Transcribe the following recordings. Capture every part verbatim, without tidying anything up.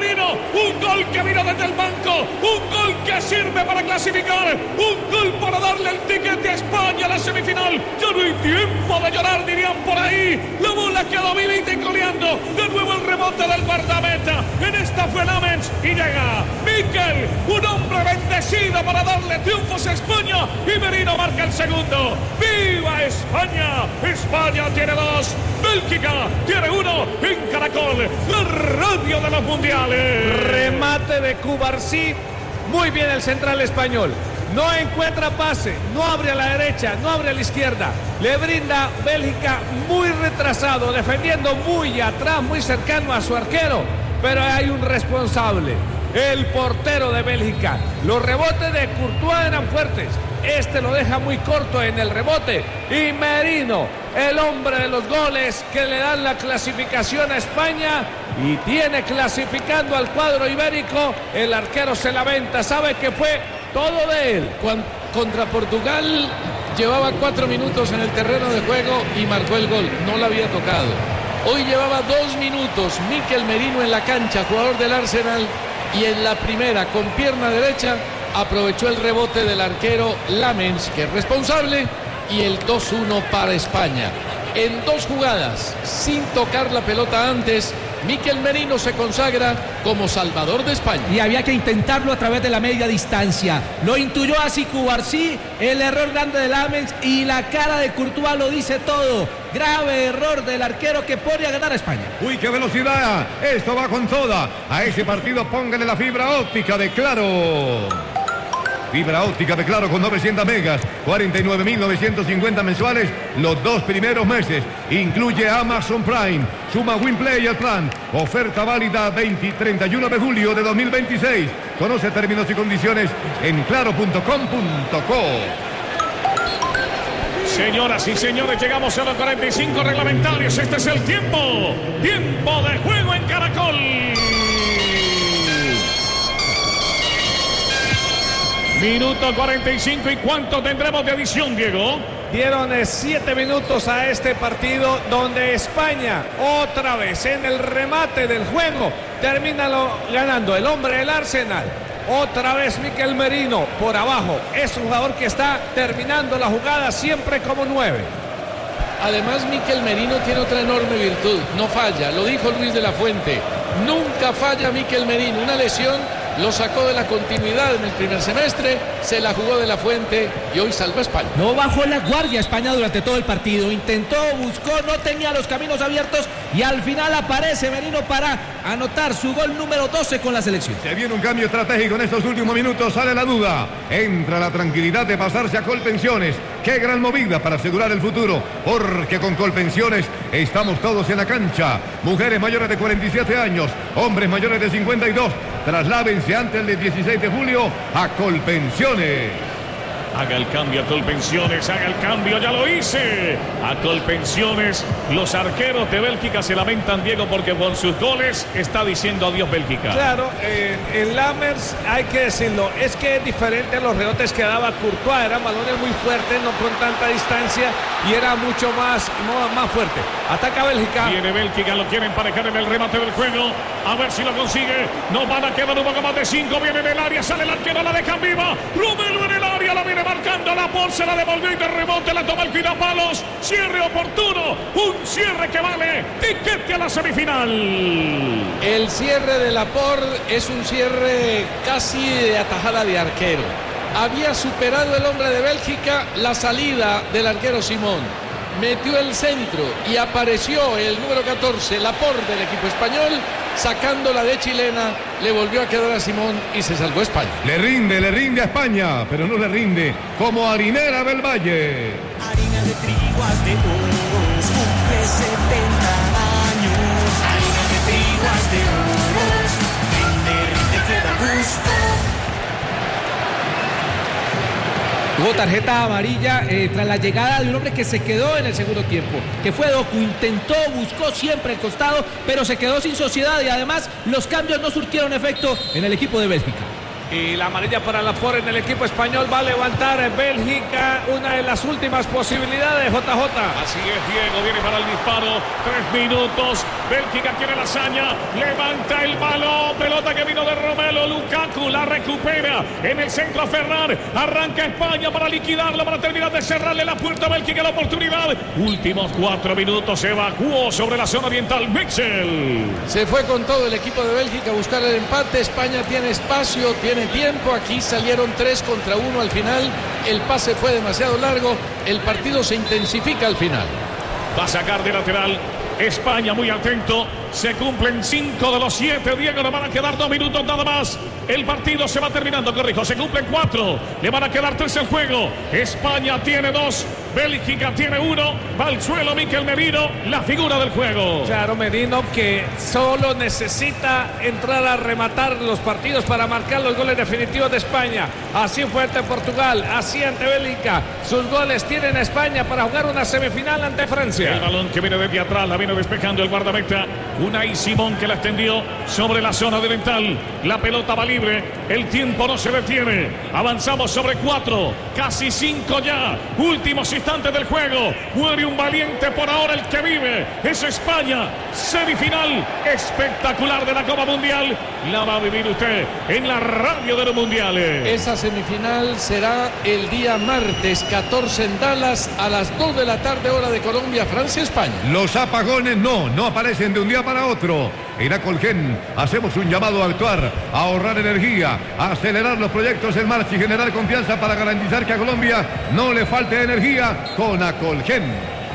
Merino, un gol que vino desde el banco, un gol que sirve para clasificar, un gol para darle el ticket a España a la semifinal. Ya no hay tiempo de llorar, dirían por ahí. La bola quedó vilita y coleando. De nuevo el rebote del guardameta. En esta fue Lamens y llega Mikel, un hombre bendecido para darle triunfos a España, y Merino marca el segundo. ¡Viva España! España tiene dos, Bélgica tiene uno en Caracol, la radio de los mundiales. Remate de Cubarsí, muy bien el central español. No encuentra pase, no abre a la derecha, no abre a la izquierda. Le brinda Bélgica muy retrasado, defendiendo muy atrás, muy cercano a su arquero. Pero hay un responsable, el portero de Bélgica. Los rebotes de Courtois eran fuertes. Este lo deja muy corto en el rebote. Y Merino, el hombre de los goles que le dan la clasificación a España. Y tiene clasificando al cuadro ibérico. El arquero se lamenta, sabe que fue todo de él. Cuando, contra Portugal llevaba cuatro minutos en el terreno de juego y marcó el gol. No la había tocado. Hoy llevaba dos minutos Mikel Merino en la cancha, jugador del Arsenal. Y en la primera, con pierna derecha, aprovechó el rebote del arquero Lamens, que es responsable, y el dos uno para España. En dos jugadas, sin tocar la pelota antes, Mikel Merino se consagra como salvador de España. Y había que intentarlo a través de la media distancia. Lo intuyó así Cubarsí, el error grande de Lamens, y la cara de Courtois lo dice todo. Grave error del arquero que pone a ganar a España. ¡Uy, qué velocidad! Esto va con toda. A ese partido póngale la fibra óptica de Claro. Fibra óptica de Claro con novecientos megas, cuarenta y nueve mil novecientos cincuenta mensuales los dos primeros meses. Incluye Amazon Prime. Suma WinPlay al plan. Oferta válida veinte y treinta y uno de julio de dos mil veintiséis. Conoce términos y condiciones en claro punto com punto co. Señoras y señores, llegamos a los cuarenta y cinco reglamentarios. Este es el tiempo. Tiempo de juego en Caracol. Minuto cuarenta y cinco. ¿Y cuánto tendremos de adición, Diego? Dieron siete minutos a este partido, donde España, otra vez en el remate del juego, termina lo, ganando el hombre del Arsenal. Otra vez Mikel Merino por abajo. Es un jugador que está terminando la jugada siempre como nueve. Además, Mikel Merino tiene otra enorme virtud. No falla, lo dijo Luis de la Fuente. Nunca falla Mikel Merino. Una lesión lo sacó de la continuidad en el primer semestre, se la jugó de la Fuente y hoy salvó a España. No bajó la guardia España durante todo el partido. Intentó, buscó, no tenía los caminos abiertos y al final aparece Merino para anotar su gol número doce con la selección. Se viene un cambio estratégico en estos últimos minutos, sale la duda. Entra la tranquilidad de pasarse a Colpensiones. Qué gran movida para asegurar el futuro, porque con Colpensiones estamos todos en la cancha. Mujeres mayores de cuarenta y siete años, hombres mayores de cincuenta y dos. Trasládense antes del dieciséis de julio a Colpensiones. Haga el cambio a Colpensiones, haga el cambio, ya lo hice. A Colpensiones, los arqueros de Bélgica se lamentan, Diego, porque con sus goles está diciendo adiós Bélgica. Claro, eh, en Lamers hay que decirlo, es que es diferente a los rebotes que daba Courtois, eran balones muy fuertes, no con tanta distancia y era mucho más, más fuerte. Ataca Bélgica. Viene Bélgica, lo quieren emparejar en el remate del juego, a ver si lo consigue. No van a quedar un poco más de cinco, viene en el área, sale el arquero, la dejan viva. Romelu en el área, la viene marcando, la por se la devolvió y de rebote la toma el cuidapalos. Cierre oportuno, un cierre que vale tiquete a la semifinal. El cierre de Laporte es un cierre casi de atajada de arquero. Había superado el hombre de Bélgica la salida del arquero Simón. Metió el centro y apareció el número catorce, Laporte del equipo español, sacándola de chilena, le volvió a quedar a Simón y se salvó España. Le rinde, le rinde a España, pero no le rinde como Harinera del Valle. Harina de triguas de oros, cumple setenta años. Harina de triguas de oros, rinde, rinde, queda gusto. Tuvo tarjeta amarilla eh, tras la llegada de un hombre que se quedó en el segundo tiempo, que fue Doku, intentó, buscó siempre el costado, pero se quedó sin sociedad y además los cambios no surtieron efecto en el equipo de Bélgica. Y la amarilla para Laporte en el equipo español. Va a levantar Bélgica, una de las últimas posibilidades, J J. Así es, Diego, viene para el disparo. Tres minutos. Bélgica quiere la hazaña. Levanta el balón. Pelota que vino de Romelu Lukaku. La recupera en el centro a Ferran. Arranca España para liquidarla, para terminar de cerrarle la puerta a Bélgica. La oportunidad. Últimos cuatro minutos. Se evacuó sobre la zona oriental. Mitchell. Se fue con todo el equipo de Bélgica a buscar el empate. España tiene espacio, tiene tiempo. Aquí salieron tres contra uno al final. El pase fue demasiado largo. El partido se intensifica al final. Va a sacar de lateral España, muy atento. Se cumplen cinco de los siete. Diego, le van a quedar dos minutos nada más. El partido se va terminando, corrijo. Se cumplen cuatro. Le van a quedar tres en juego. España tiene dos. Bélgica tiene uno. Va al suelo Mikel Merino, la figura del juego. Claro, Merino, que solo necesita entrar a rematar los partidos para marcar los goles definitivos de España. Así fue ante Portugal, así ante Bélgica. Sus goles tienen a España para jugar una semifinal ante Francia. El balón que viene desde atrás, la viene despejando el guardameta Unai Simón, que la extendió sobre la zona oriental. La pelota va libre, el tiempo no se detiene. Avanzamos sobre cuatro, casi cinco ya. Últimos instantes del juego. Muere un valiente por ahora, el que vive es España. Semifinal espectacular de la Copa Mundial. La va a vivir usted en la radio de los mundiales. Esa semifinal será el día martes catorce en Dallas a las dos de la tarde, hora de Colombia, Francia, España. Los apagones no, no aparecen de un día para otro. En Acolgen hacemos un llamado a actuar, a ahorrar energía, a acelerar los proyectos en marcha y generar confianza para garantizar que a Colombia no le falte energía con Acolgen.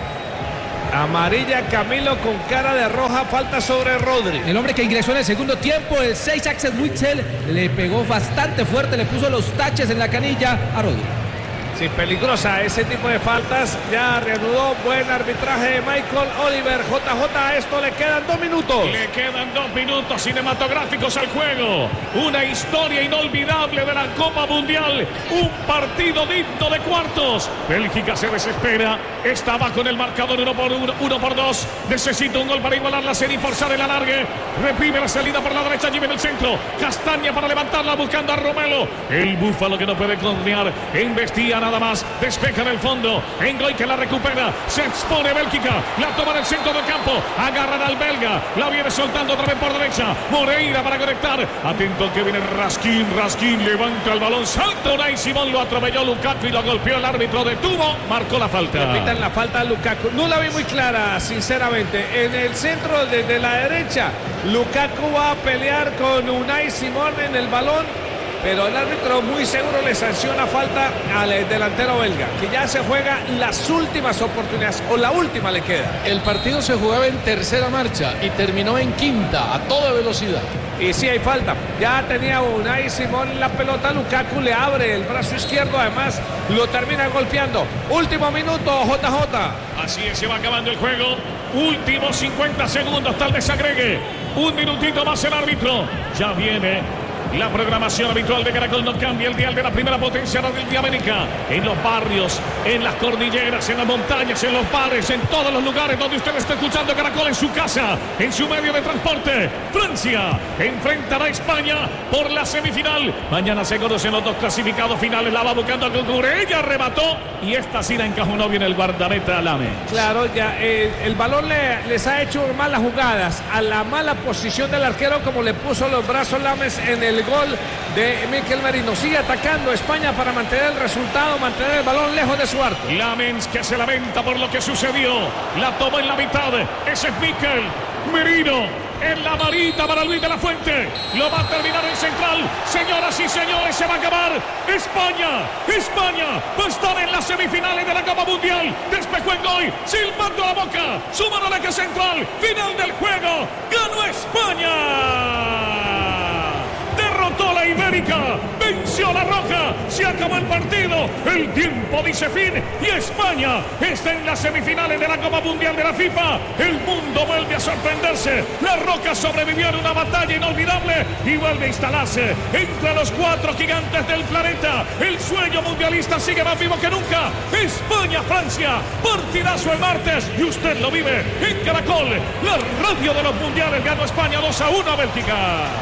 Amarilla Camilo con cara de roja, falta sobre Rodri. El hombre que ingresó en el segundo tiempo, el seis, Axel Witsel, le pegó bastante fuerte, le puso los taches en la canilla a Rodri. Sí, peligrosa ese tipo de faltas. Ya reanudó, buen arbitraje de Michael Oliver. J J, a esto le quedan dos minutos. Le quedan dos minutos cinematográficos al juego. Una historia inolvidable de la Copa Mundial. Un partido digno de cuartos. Bélgica se desespera. Está abajo en el marcador uno por uno, uno por dos. Necesita un gol para igualar la serie y forzar el alargue. Reprime la salida por la derecha, Jimmy en el centro. Castaña para levantarla buscando a Romelu. El búfalo que no puede cornear. Investiga nada más. Despeja en el fondo. Engoy que la recupera. Se expone Bélgica. La toma en el centro del campo. Agarran al belga. La viene soltando otra vez por derecha. Moreira para conectar. Atento que viene Raskin. Raskin levanta el balón. Salta Unai Simón. Lo atropelló Lukaku y lo golpeó el árbitro. Detuvo. Marcó la falta. Repitan la falta a Lukaku. No la vi muy clara, sinceramente. En el centro desde la derecha, Lukaku va a pelear con Unai Simón en el balón, pero el árbitro muy seguro le sanciona falta al delantero belga, que ya se juega las últimas oportunidades, o la última le queda. El partido se jugaba en tercera marcha y terminó en quinta, a toda velocidad. Y sí hay falta. Ya tenía Unai Simón la pelota. Lukaku le abre el brazo izquierdo. Además, lo termina golpeando. Último minuto, J J. Así es, se va acabando el juego. Últimos cincuenta segundos, tal vez agregue un minutito más el árbitro. Ya viene la programación habitual de Caracol. No cambia el dial de la primera potencia de América. En los barrios, en las cordilleras, en las montañas, en los bares, en todos los lugares donde usted está escuchando Caracol, en su casa, en su medio de transporte. Francia enfrentará a España por la semifinal. Mañana se conocen los dos clasificados finales. La va buscando a Cucure. Ella remató y esta sí la encajonó bien el guardameta Lames. Claro, ya eh, el balón le, les ha hecho malas jugadas a la mala posición del arquero, como le puso los brazos Lames en el gol de Mikel Merino. Sigue atacando España para mantener el resultado, mantener el balón lejos de su arco. Lamens, que se lamenta por lo que sucedió. La toma en la mitad. Ese es Mikel Merino. En la varita para Luis de la Fuente. Lo va a terminar en central. Señoras y señores, se va a acabar. España, España va a estar en las semifinales de la Copa Mundial. Despejó en Goy, silbando la boca. Su mano al eje central. Final del juego. Ganó España. Derrotó la Ibérica, venció la Roja, se acabó el partido, el tiempo dice fin y España está en las semifinales de la Copa Mundial de la FIFA. El mundo vuelve a sorprenderse, la Roja sobrevivió en una batalla inolvidable y vuelve a instalarse entre los cuatro gigantes del planeta. El sueño mundialista sigue más vivo que nunca. España-Francia, partidazo el martes y usted lo vive en Caracol, la radio de los mundiales. Ganó España dos a uno a Bélgica.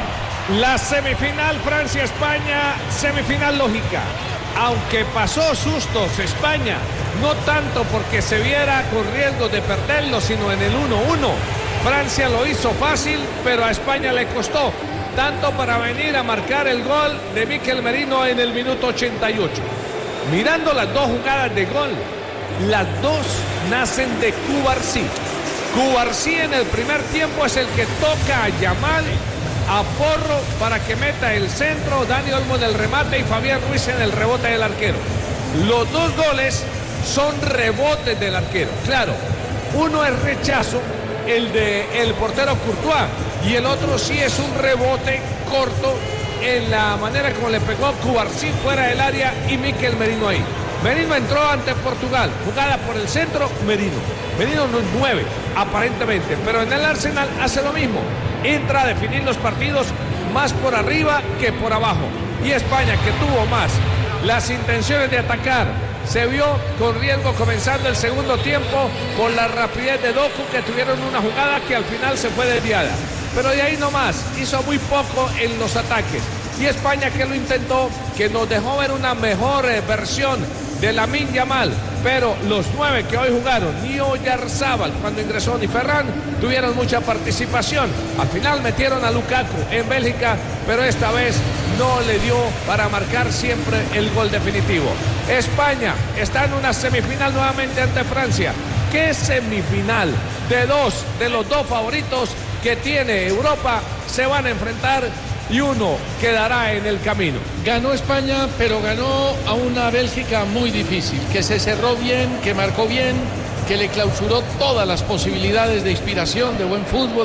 La semifinal Francia-España, semifinal lógica. Aunque pasó sustos España, no tanto porque se viera con riesgo de perderlo, sino en el uno uno. Francia lo hizo fácil, pero a España le costó, tanto para venir a marcar el gol de Mikel Merino en el minuto ochenta y ocho. Mirando las dos jugadas de gol, las dos nacen de Cubarsí. Cubarsí en el primer tiempo es el que toca a Yamal, a Porro para que meta el centro, Dani Olmo en el remate y Fabián Ruiz en el rebote del arquero. Los dos goles son rebotes del arquero. Claro, uno es rechazo, el de el portero Courtois, y el otro sí es un rebote corto en la manera como le pegó Cubarsí fuera del área y Mikel Merino ahí. Merino entró ante Portugal, jugada por el centro, Merino. Merino no es nueve, aparentemente, pero en el Arsenal hace lo mismo. Entra a definir los partidos más por arriba que por abajo. Y España, que tuvo más las intenciones de atacar, se vio con riesgo comenzando el segundo tiempo con la rapidez de Doku, que tuvieron una jugada que al final se fue desviada. Pero de ahí nomás, hizo muy poco en los ataques. Y España, que lo intentó, que nos dejó ver una mejor eh, versión de Lamine Yamal, pero los nueve que hoy jugaron, ni Oyarzábal cuando ingresó ni Ferran, tuvieron mucha participación. Al final metieron a Lukaku en Bélgica, pero esta vez no le dio para marcar siempre el gol definitivo. España está en una semifinal nuevamente ante Francia. ¿Qué semifinal? De dos de los dos favoritos que tiene Europa se van a enfrentar y uno quedará en el camino. Ganó España, pero ganó a una Bélgica muy difícil, que se cerró bien, que marcó bien, que le clausuró todas las posibilidades de inspiración, de buen fútbol.